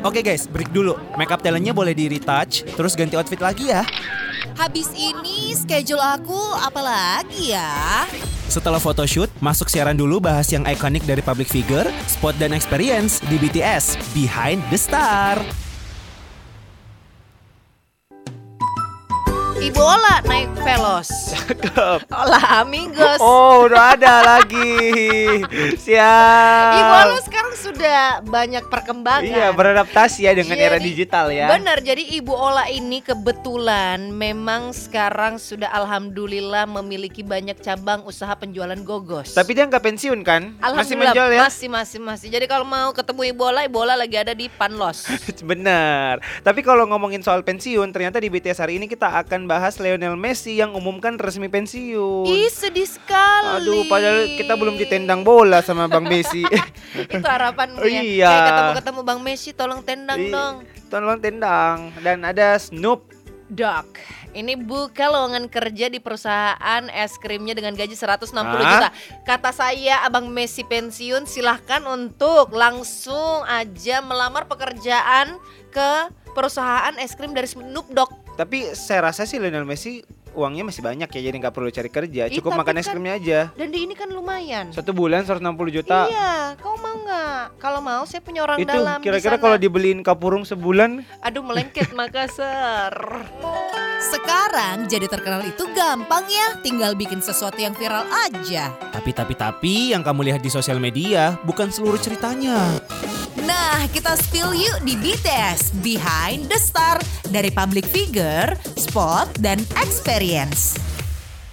Oke guys, break dulu. Makeup talentnya boleh di retouch, terus ganti outfit lagi ya. Habis ini schedule aku apa lagi ya? Setelah photoshoot, masuk siaran dulu bahas yang ikonik dari public figure, spot dan experience di BTS Behind the Star. Ibu Ola naik velos. Cakep. Ola amigos. Oh, udah ada lagi. Siap. Ibu Ola sekarang sudah banyak perkembangan. Iya, beradaptasi ya dengan era Jadi, digital ya. Benar, jadi Ibu Ola ini kebetulan memang sekarang sudah alhamdulillah memiliki banyak cabang usaha penjualan gogos. Tapi dia nggak pensiun kan? Masih Alhamdulillah, menjual ya? masih. Jadi kalau mau ketemu Ibu Ola lagi ada di Panlos. Benar. Tapi kalau ngomongin soal pensiun, ternyata di BTS hari ini kita akan bahas Lionel Messi yang umumkan resmi pensiun. Ih, sedih sekali. Aduh, padahal kita belum ditendang bola sama Bang Messi. Itu harapanmu Oh, ya. iya. Kayak ketemu Bang Messi, tolong tendang dong. Tolong tendang. Dan ada Snoop. Dog, ini buka lowongan kerja di perusahaan es krimnya dengan gaji 160 Hah? juta. Kata saya Abang Messi pensiun, silahkan untuk langsung aja melamar pekerjaan ke perusahaan es krim dari Snoop Dogg. Tapi saya rasa sih Lionel Messi uangnya masih banyak ya, jadi nggak perlu cari kerja. Ih, Cukup tapi makan es kan- krimnya aja. Dan di ini kan lumayan. 1 bulan 160 juta. Iya, kau mau nggak? Kalau mau saya punya orang Itu dalam kira-kira di sana. kalau dibeliin kapurung sebulan. Aduh, melengket Makassar. Sekarang jadi terkenal itu gampang ya, tinggal bikin sesuatu yang viral aja. Tapi yang kamu lihat di sosial media bukan seluruh ceritanya. Nah, kita spill yuk di BTS Behind the Star dari public figure, spot, dan experience.